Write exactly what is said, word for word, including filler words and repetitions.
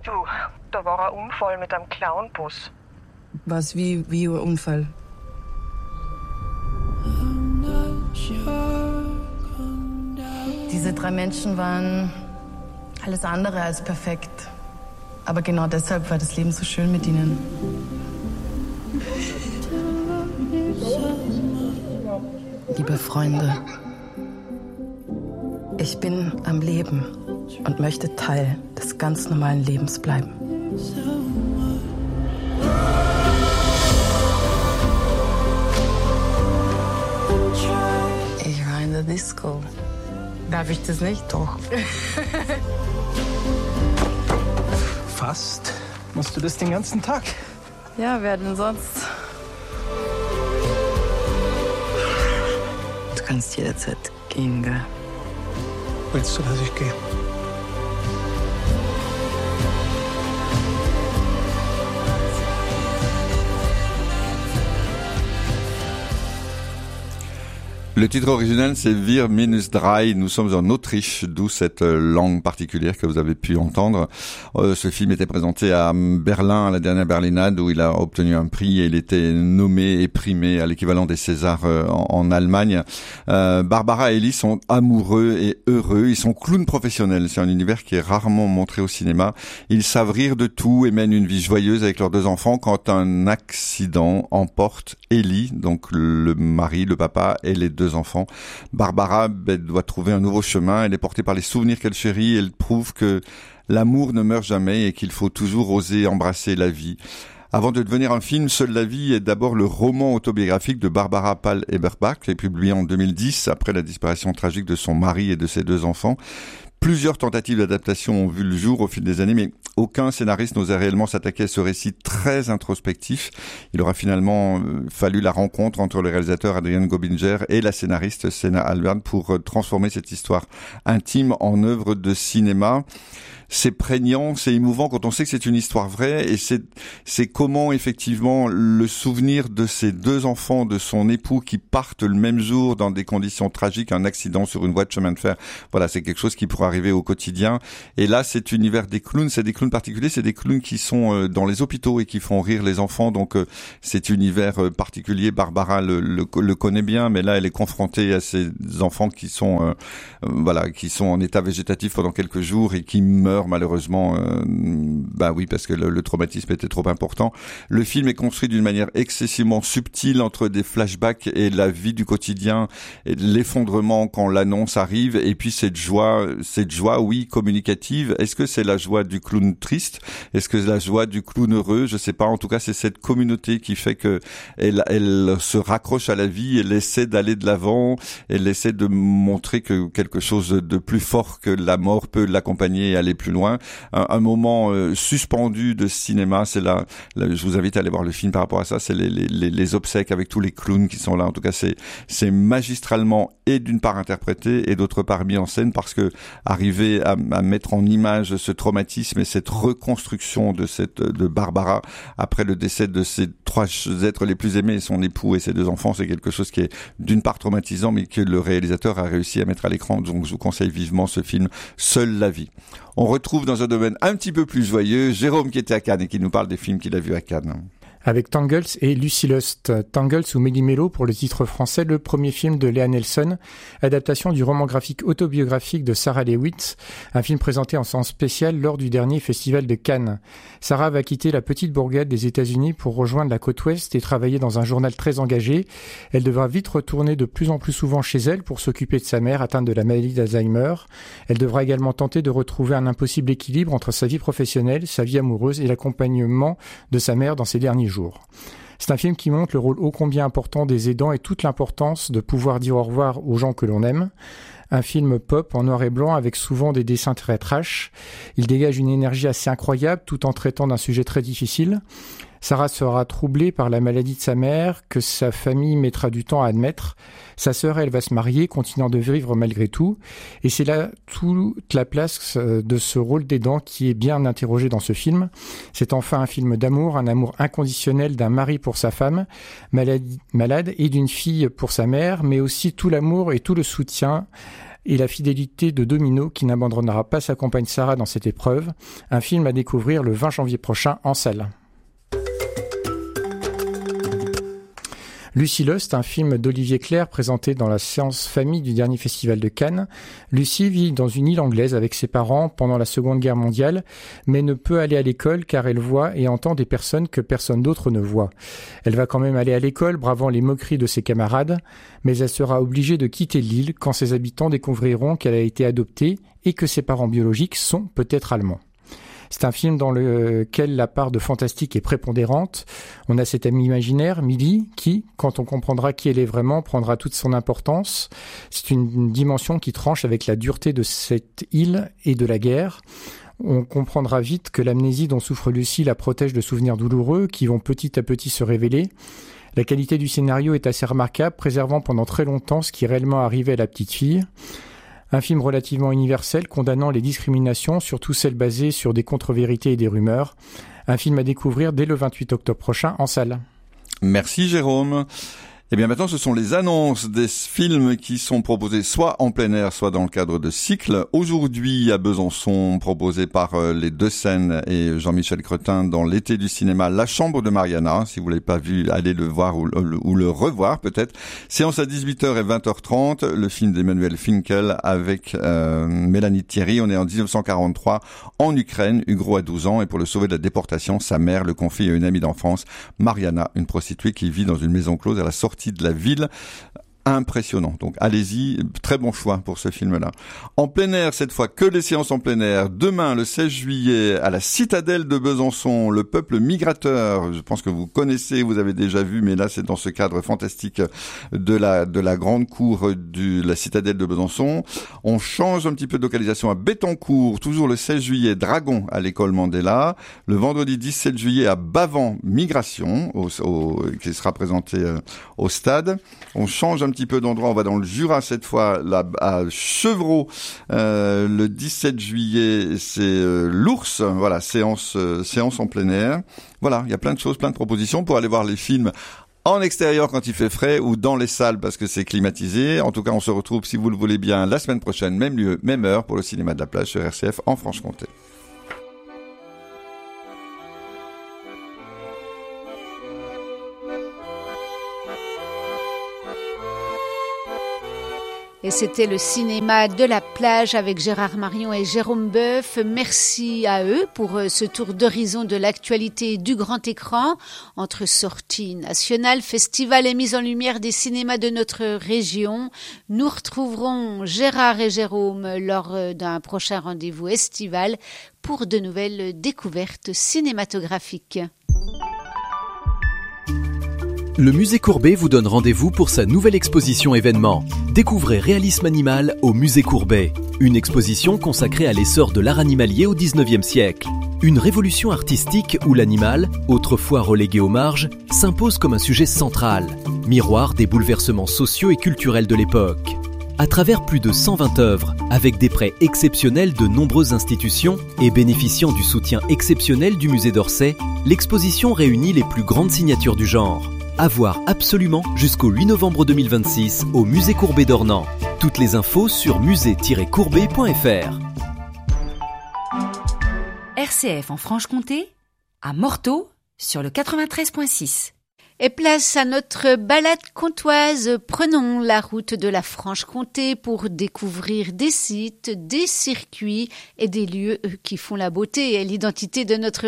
Du, da war ein Unfall mit einem Clownbus. Was, wie, wie ein Unfall? Diese drei Menschen waren alles andere als perfekt. Aber genau deshalb war das Leben so schön mit ihnen. Liebe Freunde, ich bin am Leben und möchte Teil des ganz normalen Lebens bleiben. Ich war in der Disco. Darf ich das nicht? Doch. Fast. Machst du das den ganzen Tag? Ja, wer denn sonst? Du kannst jederzeit gehen, gell? Willst du, dass ich gehe? Le titre original, c'est Wir minus drei. Nous sommes en Autriche, d'où cette langue particulière que vous avez pu entendre. Euh, ce film était présenté à Berlin, à la dernière Berlinade, où il a obtenu un prix et il était nommé et primé à l'équivalent des Césars euh, en, en Allemagne. Euh, Barbara et Ellie sont amoureux et heureux. Ils sont clowns professionnels. C'est un univers qui est rarement montré au cinéma. Ils savent rire de tout et mènent une vie joyeuse avec leurs deux enfants quand un accident emporte Ellie, donc le mari, le papa et les deux enfants. Barbara ben, doit trouver un nouveau chemin. Elle est portée par les souvenirs qu'elle chérit. Elle prouve que l'amour ne meurt jamais et qu'il faut toujours oser embrasser la vie. Avant de devenir un film, Seule la vie est d'abord le roman autobiographique de Barbara Pahl-Eberbach, qui est publié en deux mille dix après la disparition tragique de son mari et de ses deux enfants. Plusieurs tentatives d'adaptation ont vu le jour au fil des années, mais aucun scénariste n'osait réellement s'attaquer à ce récit très introspectif. Il aura finalement fallu la rencontre entre le réalisateur Adrian Gobinger et la scénariste Senna Allberg pour transformer cette histoire intime en œuvre de cinéma. C'est prégnant, c'est émouvant quand on sait que c'est une histoire vraie et c'est c'est comment effectivement le souvenir de ces deux enfants, de son époux qui partent le même jour dans des conditions tragiques, un accident sur une voie de chemin de fer. Voilà, c'est quelque chose qui pourrait arriver au quotidien. Et là, cet univers des clowns, c'est des clowns particuliers, c'est des clowns qui sont dans les hôpitaux et qui font rire les enfants. Donc cet univers particulier, Barbara le, le, le connaît bien, mais là, elle est confrontée à ces enfants qui sont euh, voilà, qui sont en état végétatif pendant quelques jours et qui meurent malheureusement, euh, bah oui, parce que le, le traumatisme était trop important. Le film est construit d'une manière excessivement subtile entre des flashbacks et la vie du quotidien, et l'effondrement quand l'annonce arrive, et puis cette joie, cette joie, oui, communicative. Est-ce que c'est la joie du clown triste? Est-ce que c'est la joie du clown heureux? Je sais pas. En tout cas, c'est cette communauté qui fait que elle, elle se raccroche à la vie, elle essaie d'aller de l'avant, elle essaie de montrer que quelque chose de plus fort que la mort peut l'accompagner et aller plus loin. Un, un moment euh, suspendu de cinéma, c'est là, là, je vous invite à aller voir le film par rapport à ça, c'est les, les, les obsèques avec tous les clowns qui sont là. En tout cas, c'est, c'est magistralement et d'une part interprété et d'autre part mis en scène, parce que arriver à, à mettre en image ce traumatisme et cette reconstruction de cette, de Barbara après le décès de ses trois êtres les plus aimés, son époux et ses deux enfants, c'est quelque chose qui est d'une part traumatisant, mais que le réalisateur a réussi à mettre à l'écran. Donc je vous conseille vivement ce film, Seule la vie. On retrouve dans un domaine un petit peu plus joyeux Jérôme qui était à Cannes et qui nous parle des films qu'il a vus à Cannes. Avec Tangles et Lucy Lust. Tangles ou Méli-Mélo pour le titre français, le premier film de Léa Nelson, adaptation du roman graphique autobiographique de Sarah Lewitz, un film présenté en séance spéciale lors du dernier festival de Cannes. Sarah va quitter la petite bourgade des États-Unis pour rejoindre la côte ouest et travailler dans un journal très engagé. Elle devra vite retourner de plus en plus souvent chez elle pour s'occuper de sa mère atteinte de la maladie d'Alzheimer. Elle devra également tenter de retrouver un impossible équilibre entre sa vie professionnelle, sa vie amoureuse et l'accompagnement de sa mère dans ces derniers jours. C'est un film qui montre le rôle ô combien important des aidants et toute l'importance de pouvoir dire au revoir aux gens que l'on aime. Un film pop en noir et blanc avec souvent des dessins très trash. Il dégage une énergie assez incroyable tout en traitant d'un sujet très difficile. Sarah sera troublée par la maladie de sa mère, que sa famille mettra du temps à admettre. Sa sœur, elle, va se marier, continuant de vivre malgré tout. Et c'est là toute la place de ce rôle d'aidant qui est bien interrogé dans ce film. C'est enfin un film d'amour, un amour inconditionnel d'un mari pour sa femme, malade, malade et d'une fille pour sa mère, mais aussi tout l'amour et tout le soutien et la fidélité de Domino qui n'abandonnera pas sa compagne Sarah dans cette épreuve. Un film à découvrir le vingt janvier prochain en salle. Lucy Lost, un film d'Olivier Clerc présenté dans la séance famille du dernier festival de Cannes. Lucy vit dans une île anglaise avec ses parents pendant la Seconde Guerre mondiale, mais ne peut aller à l'école car elle voit et entend des personnes que personne d'autre ne voit. Elle va quand même aller à l'école, bravant les moqueries de ses camarades, mais elle sera obligée de quitter l'île quand ses habitants découvriront qu'elle a été adoptée et que ses parents biologiques sont peut-être allemands. C'est un film dans lequel la part de fantastique est prépondérante. On a cette amie imaginaire, Millie, qui, quand on comprendra qui elle est vraiment, prendra toute son importance. C'est une dimension qui tranche avec la dureté de cette île et de la guerre. On comprendra vite que l'amnésie dont souffre Lucy la protège de souvenirs douloureux qui vont petit à petit se révéler. La qualité du scénario est assez remarquable, préservant pendant très longtemps ce qui réellement arrivait à la petite fille. Un film relativement universel, condamnant les discriminations, surtout celles basées sur des contre-vérités et des rumeurs. Un film à découvrir dès le vingt-huit octobre prochain en salle. Merci Jérôme. Et bien maintenant, ce sont les annonces des films qui sont proposés soit en plein air, soit dans le cadre de cycles. Aujourd'hui, à Besançon, proposé par les Deux Scènes et Jean-Michel Cretin dans l'été du cinéma, La Chambre de Mariana. Si vous l'avez pas vu, allez le voir ou le, ou le revoir peut-être. Séance à dix-huit heures et vingt heures trente, le film d'Emmanuel Finkel avec euh, Mélanie Thierry. On est en dix-neuf cent quarante-trois en Ukraine. Hugo a douze ans et pour le sauver de la déportation, sa mère le confie à une amie d'enfance, Mariana, une prostituée qui vit dans une maison close à la sortie de la ville. Impressionnant. Donc allez-y, très bon choix pour ce film-là. En plein air, cette fois, que les séances en plein air. Demain, le seize juillet, à la Citadelle de Besançon, Le Peuple Migrateur. Je pense que vous connaissez, vous avez déjà vu, mais là, c'est dans ce cadre fantastique de la de la grande cour de la Citadelle de Besançon. On change un petit peu de localisation à Bettencourt, toujours le seize juillet, Dragon à l'école Mandela. Le vendredi dix-sept juillet à Bavant, Migration, au, au, qui sera présenté euh, au stade. On change un petit peu d'endroit, on va dans le Jura cette fois, là, à Chevreau, euh, le dix-sept juillet, c'est euh, l'Ours, voilà, séance, euh, séance en plein air. Voilà, il y a plein de choses, plein de propositions pour aller voir les films en extérieur quand il fait frais ou dans les salles parce que c'est climatisé. En tout cas, on se retrouve, si vous le voulez bien, la semaine prochaine, même lieu, même heure pour le cinéma de la plage sur R C F en Franche-Comté. Et c'était le cinéma de la plage avec Gérard Marion et Jérôme Boeuf. Merci à eux pour ce tour d'horizon de l'actualité du grand écran. Entre sorties nationales, festivals et mise en lumière des cinémas de notre région, nous retrouverons Gérard et Jérôme lors d'un prochain rendez-vous estival pour de nouvelles découvertes cinématographiques. Le Musée Courbet vous donne rendez-vous pour sa nouvelle exposition événement. Découvrez Réalisme animal au Musée Courbet. Une exposition consacrée à l'essor de l'art animalier au dix-neuvième siècle. Une révolution artistique où l'animal, autrefois relégué aux marges, s'impose comme un sujet central, miroir des bouleversements sociaux et culturels de l'époque. À travers plus de cent vingt œuvres, avec des prêts exceptionnels de nombreuses institutions et bénéficiant du soutien exceptionnel du musée d'Orsay, l'exposition réunit les plus grandes signatures du genre. À voir absolument jusqu'au huit novembre deux mille vingt-six au Musée Courbet d'Ornans. Toutes les infos sur musée tiret courbet point f r. R C F en Franche-Comté, à Morteau, sur le quatre-vingt-treize point six. Et place à notre balade comtoise. Prenons la route de la Franche-Comté pour découvrir des sites, des circuits et des lieux qui font la beauté et l'identité de notre